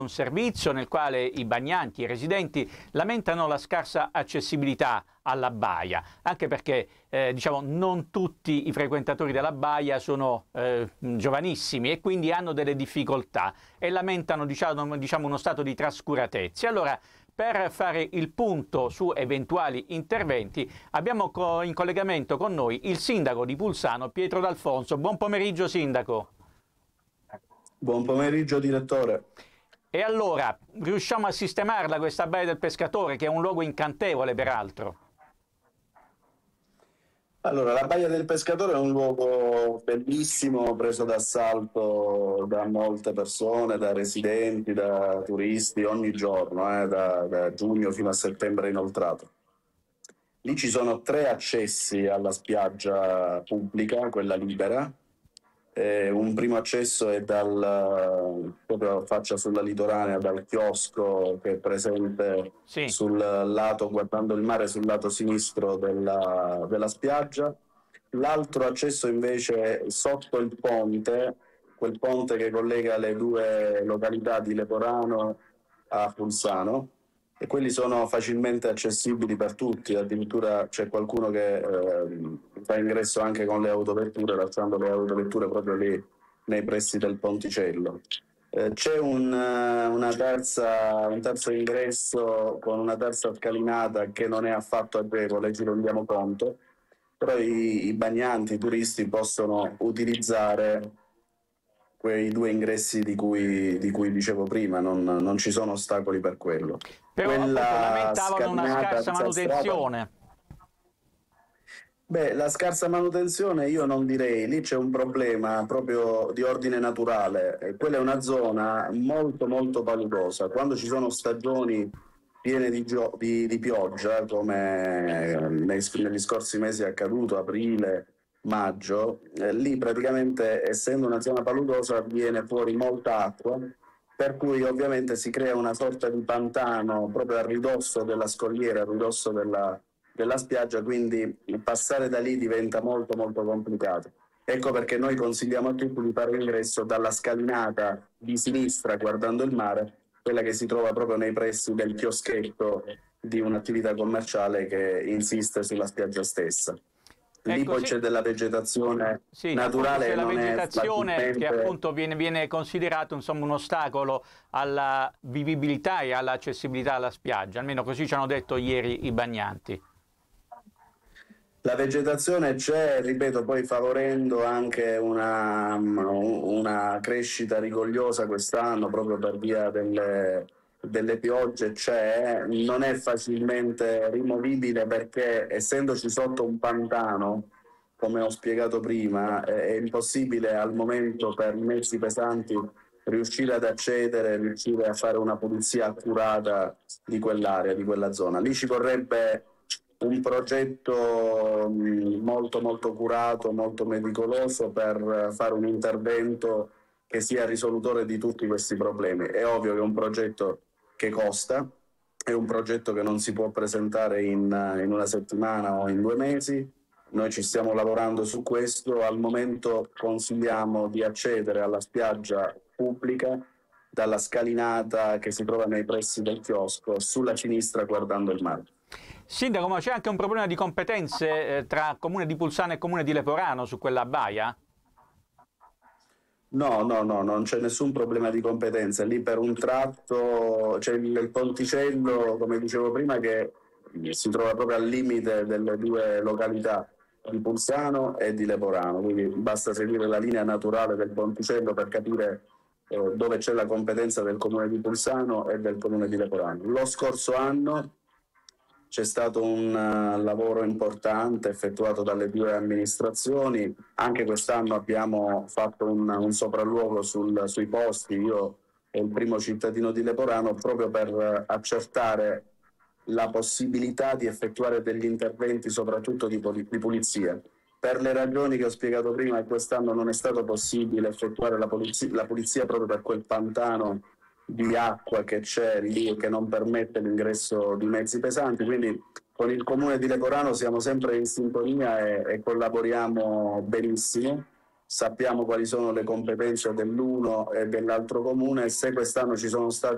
un servizio nel quale i bagnanti e i residenti lamentano la scarsa accessibilità alla baia, anche perché diciamo, non tutti i frequentatori della baia sono giovanissimi e quindi hanno delle difficoltà e lamentano diciamo, uno stato di trascuratezza. Allora, per fare il punto su eventuali interventi abbiamo in collegamento con noi il sindaco di Pulsano, Pietro D'Alfonso. Buon pomeriggio, sindaco. Buon pomeriggio, direttore. E allora, riusciamo a sistemarla questa baia del pescatore, che è un luogo incantevole peraltro? Allora, la Baia del Pescatore è un luogo bellissimo, preso d'assalto da molte persone, da residenti, da turisti, ogni giorno, da giugno fino a settembre inoltrato. Lì ci sono 3 accessi alla spiaggia pubblica, quella libera. Un primo accesso è proprio faccia sulla litoranea, dal chiosco che è presente sul lato, guardando il mare, sul lato sinistro della spiaggia. L'altro accesso invece è sotto il ponte, quel ponte che collega le 2 località di Leporano a Pulsano, e quelli sono facilmente accessibili per tutti, addirittura c'è qualcuno che fa ingresso anche con le autovetture, lasciando le autovetture proprio lì nei pressi del ponticello. C'è un terzo ingresso con una terza scalinata che non è affatto agevole, ci rendiamo conto, però i bagnanti, i turisti possono utilizzare quei 2 ingressi di cui dicevo prima, non ci sono ostacoli per quello. Però appunto lamentavano una scarsa manutenzione. Beh, la scarsa manutenzione io non direi, lì c'è un problema proprio di ordine naturale. Quella è una zona molto molto paludosa. Quando ci sono stagioni piene di pioggia, come negli scorsi mesi è accaduto, aprile, maggio, lì praticamente, essendo una zona paludosa, viene fuori molta acqua, per cui ovviamente si crea una sorta di pantano proprio a ridosso della scogliera, a ridosso della spiaggia, quindi passare da lì diventa molto molto complicato. Ecco perché noi consigliamo a tutti di fare l'ingresso dalla scalinata di sinistra guardando il mare, quella che si trova proprio nei pressi del chioschetto di un'attività commerciale che insiste sulla spiaggia stessa. Lì poi c'è della vegetazione naturale. C'è la non vegetazione è che appunto viene considerato insomma, un ostacolo alla vivibilità e all'accessibilità alla spiaggia, almeno così ci hanno detto ieri i bagnanti. La vegetazione c'è, ripeto, poi favorendo anche una crescita rigogliosa quest'anno proprio per via delle piogge, non è facilmente rimovibile perché essendoci sotto un pantano, come ho spiegato prima, è impossibile al momento per i mezzi pesanti riuscire ad accedere, riuscire a fare una pulizia accurata di quell'area, di quella zona. Lì ci vorrebbe un progetto molto molto curato, molto meticoloso per fare un intervento che sia risolutore di tutti questi problemi. È ovvio che è un progetto che costa, è un progetto che non si può presentare in una settimana o in 2 mesi. Noi ci stiamo lavorando su questo. Al momento consigliamo di accedere alla spiaggia pubblica dalla scalinata che si trova nei pressi del chiosco, sulla sinistra guardando il mare. Sindaco, ma c'è anche un problema di competenze tra Comune di Pulsano e Comune di Leporano su quella baia? No, non c'è nessun problema di competenza. Lì per un tratto c'è il ponticello, come dicevo prima, che si trova proprio al limite delle 2 località di Pulsano e di Leporano, quindi basta seguire la linea naturale del ponticello per capire dove c'è la competenza del Comune di Pulsano e del Comune di Leporano. Lo scorso anno c'è stato un lavoro importante effettuato dalle 2 amministrazioni. Anche quest'anno abbiamo fatto un sopralluogo sui posti, io e il primo cittadino di Leporano, proprio per accertare la possibilità di effettuare degli interventi soprattutto di pulizia. Per le ragioni che ho spiegato prima, quest'anno non è stato possibile effettuare la pulizia proprio per quel pantano di acqua che c'è lì e che non permette l'ingresso di mezzi pesanti, quindi con il Comune di Leporano siamo sempre in sintonia e collaboriamo benissimo. Sappiamo quali sono le competenze dell'uno e dell'altro comune, e se quest'anno ci sono stati